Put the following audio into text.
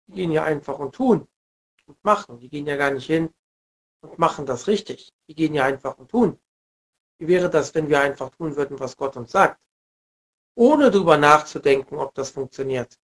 Die gehen ja einfach und tun und machen. Die gehen ja gar nicht hin und machen das richtig. Die gehen ja einfach und tun. Wie wäre das, wenn wir einfach tun würden, was Gott uns sagt? Ohne drüber nachzudenken, ob das funktioniert.